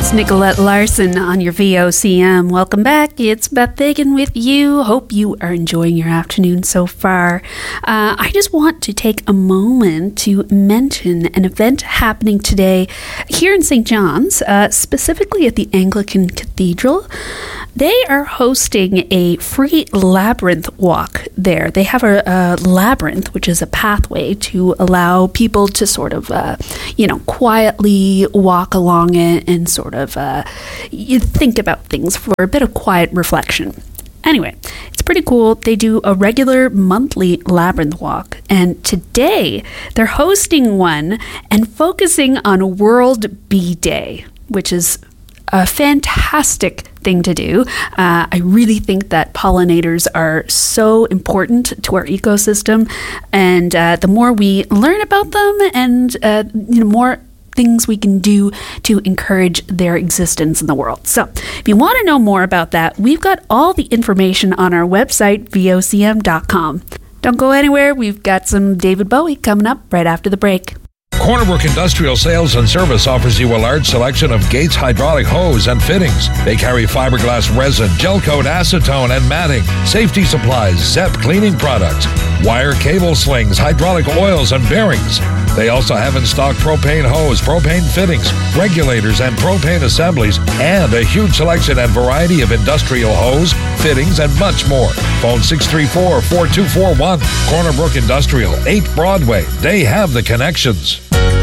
It's Nicolette Larson on your VOCM. Welcome back. It's Beth Fagan with you. Hope you are enjoying your afternoon so far. I just want to take a moment to mention an event happening today here in St. John's, specifically at the Anglican Cathedral. They are hosting a free labyrinth walk there. They have a labyrinth, which is a pathway to allow people to sort of, quietly walk along it and sort of you think about things for a bit of quiet reflection. Anyway, it's pretty cool. They do a regular monthly labyrinth walk, and today they're hosting one and focusing on World Bee Day, which is a fantastic thing to do. I really think that pollinators are so important to our ecosystem, and the more we learn about them and more things we can do to encourage their existence in the world. So if you want to know more about that, we've got all the information on our website, vocm.com. Don't go anywhere. We've got some David Bowie coming up right after the break. Corner Brook Industrial Sales and Service offers you a large selection of Gates hydraulic hose and fittings. They carry fiberglass resin, gel coat, acetone, and matting, safety supplies, ZEP cleaning products, wire cable slings, hydraulic oils, and bearings. They also have in stock propane hose, propane fittings, regulators, and propane assemblies, and a huge selection and variety of industrial hose, fittings, and much more. Phone 634-4241. Corner Brook Industrial, 8 Broadway. They have the connections.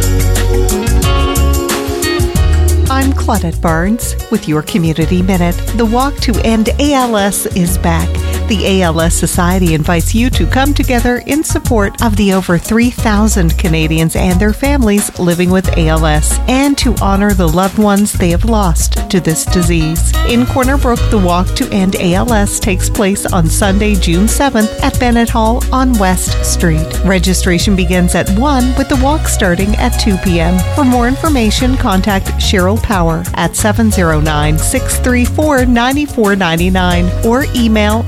I'm Claudette Barnes with your Community Minute. The Walk to End ALS is back. The ALS Society invites you to come together in support of the over 3,000 Canadians and their families living with ALS and to honor the loved ones they have lost to this disease. In Corner Brook, the Walk to End ALS takes place on Sunday, June 7th at Bennett Hall on West Street. Registration begins at 1 with the walk starting at 2 p.m. For more information, contact Cheryl Power at 709-634-9499 or email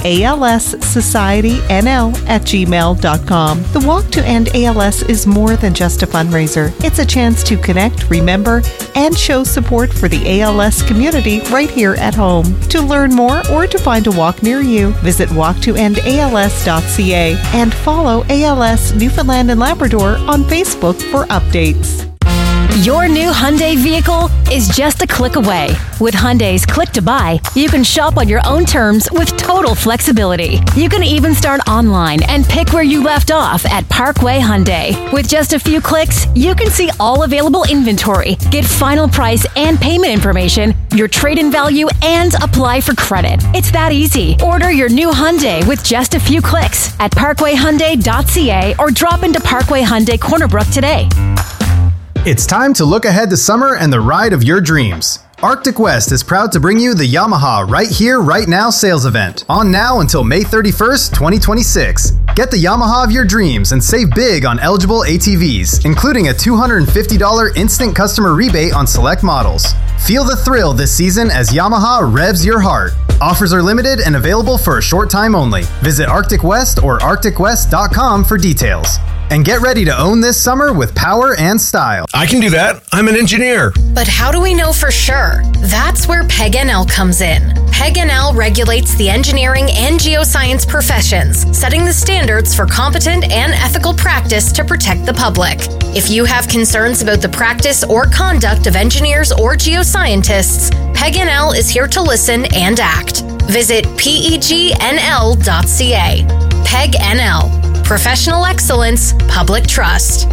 alssocietynl@gmail.com. The Walk to End ALS is more than just a fundraiser. It's a chance to connect, remember, and show support for the ALS community right here at home. To learn more or to find a walk near you, visit walktoendals.ca and follow ALS Newfoundland and Labrador on Facebook for updates. Your new Hyundai vehicle is just a click away. With Hyundai's Click to Buy, you can shop on your own terms with total flexibility. You can even start online and pick where you left off at Parkway Hyundai. With just a few clicks, you can see all available inventory, get final price and payment information, your trade-in value, and apply for credit. It's that easy. Order your new Hyundai with just a few clicks at parkwayhyundai.ca or drop into Parkway Hyundai Corner Brook today. It's time to look ahead to summer and the ride of your dreams. Arctic West is proud to bring you the Yamaha Right Here, Right Now sales event, on now until May 31st, 2026. Get the Yamaha of your dreams and save big on eligible ATVs, including a $250 instant customer rebate on select models. Feel the thrill this season as Yamaha revs your heart. Offers are limited and available for a short time only. Visit Arctic West or arcticwest.com for details. And get ready to own this summer with power and style. I can do that. I'm an engineer. But how do we know for sure? That's where PEG-NL comes in. PEG-NL regulates the engineering and geoscience professions, setting the standards for competent and ethical practice to protect the public. If you have concerns about the practice or conduct of engineers or geoscientists, PEG-NL is here to listen and act. Visit pegnl.ca. PEG-NL. Professional excellence, public trust.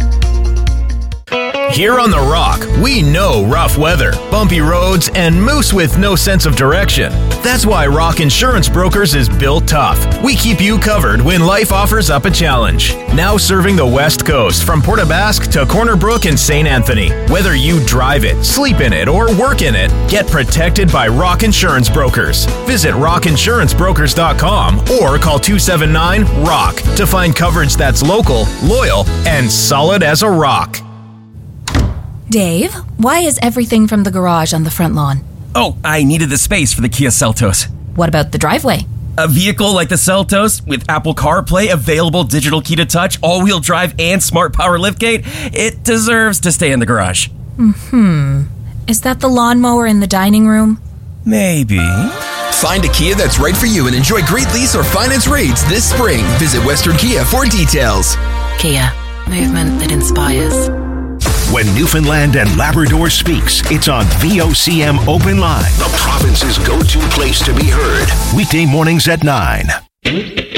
Here on The Rock, we know rough weather, bumpy roads, and moose with no sense of direction. That's why Rock Insurance Brokers is built tough. We keep you covered when life offers up a challenge. Now serving the West Coast from Port aux Basques to Corner Brook and St. Anthony. Whether you drive it, sleep in it, or work in it, get protected by Rock Insurance Brokers. Visit rockinsurancebrokers.com or call 279-ROCK to find coverage that's local, loyal, and solid as a rock. Dave, why is everything from the garage on the front lawn? Oh, I needed the space for the Kia Seltos. What about the driveway? A vehicle like the Seltos with Apple CarPlay, available digital key to touch, all-wheel drive, and smart power liftgate, it deserves to stay in the garage. And Is that the lawnmower in the dining room? Maybe. Find a Kia that's right for you and enjoy great lease or finance rates this spring. Visit Western Kia for details. Kia, movement that inspires. When Newfoundland and Labrador speaks, it's on VOCM Open Line, the province's go-to place to be heard. Weekday mornings at 9.